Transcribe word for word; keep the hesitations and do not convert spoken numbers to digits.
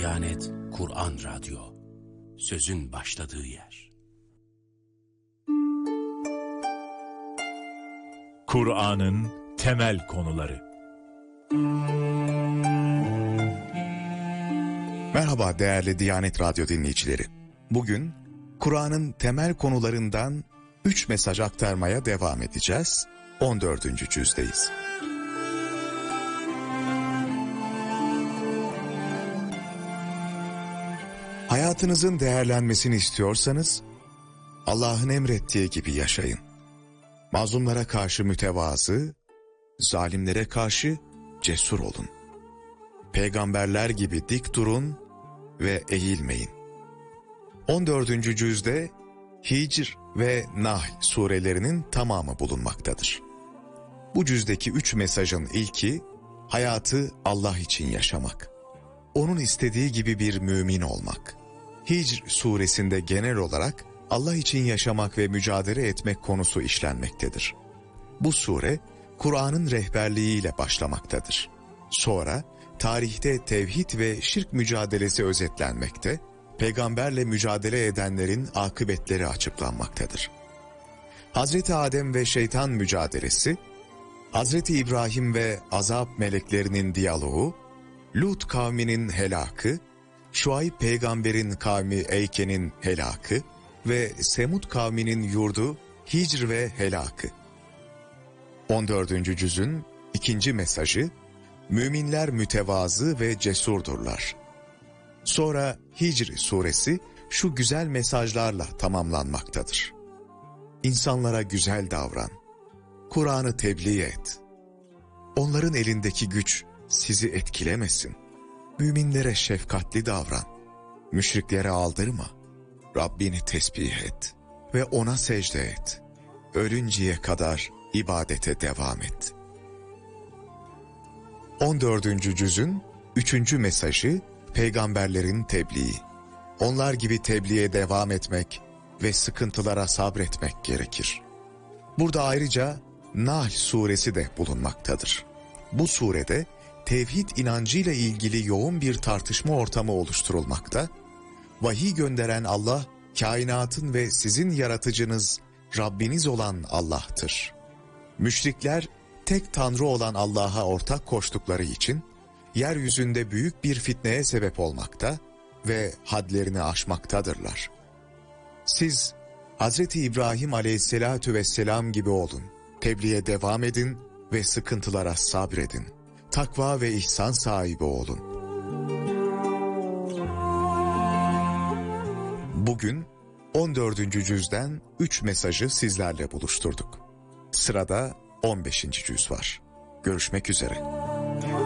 Diyanet Kur'an Radyo, sözün başladığı yer. Kur'an'ın temel konuları. Merhaba değerli Diyanet Radyo dinleyicileri. Bugün Kur'an'ın temel konularından üç mesaj aktarmaya devam edeceğiz. on dördüncü cüzdeyiz. Hayatınızın değerlenmesini istiyorsanız, Allah'ın emrettiği gibi yaşayın. Mazlumlara karşı mütevazı, zalimlere karşı cesur olun. Peygamberler gibi dik durun ve eğilmeyin. on dördüncü cüzde Hicr ve Nahl surelerinin tamamı bulunmaktadır. Bu cüzdeki üç mesajın ilki, hayatı Allah için yaşamak. Onun istediği gibi bir mümin olmak. Hicr suresinde genel olarak Allah için yaşamak ve mücadele etmek konusu işlenmektedir. Bu sure, Kur'an'ın rehberliğiyle başlamaktadır. Sonra, tarihte tevhid ve şirk mücadelesi özetlenmekte, peygamberle mücadele edenlerin akıbetleri açıklanmaktadır. Hazreti Adem ve şeytan mücadelesi, Hazreti İbrahim ve azap meleklerinin diyaloğu, Lut kavminin helakı, Şuayb peygamberin kavmi Eyke'nin helakı ve Semud kavminin yurdu Hicr ve helakı. on dördüncü cüzün ikinci mesajı, müminler mütevazı ve cesurdurlar. Sonra Hicr suresi şu güzel mesajlarla tamamlanmaktadır. İnsanlara güzel davran, Kur'an'ı tebliğ et. Onların elindeki güç sizi etkilemesin. Müminlere şefkatli davran, müşriklere aldırma. Rabbini tesbih et ve ona secde et. Ölünceye kadar ibadete devam et. on dördüncü cüzün üçüncü mesajı peygamberlerin tebliği. Onlar gibi tebliğe devam etmek ve sıkıntılara sabretmek gerekir. Burada ayrıca Nahl suresi de bulunmaktadır. Bu surede tevhid inancıyla ilgili yoğun bir tartışma ortamı oluşturulmakta, vahiy gönderen Allah, kainatın ve sizin yaratıcınız, Rabbiniz olan Allah'tır. Müşrikler, tek Tanrı olan Allah'a ortak koştukları için, yeryüzünde büyük bir fitneye sebep olmakta ve hadlerini aşmaktadırlar. Siz, Hazreti İbrahim aleyhissalatu vesselam gibi olun, tebliğe devam edin ve sıkıntılara sabredin. Takva ve ihsan sahibi olun. Bugün on dördüncü cüzden üç mesajı sizlerle buluşturduk. Sırada on beşinci cüz var. Görüşmek üzere.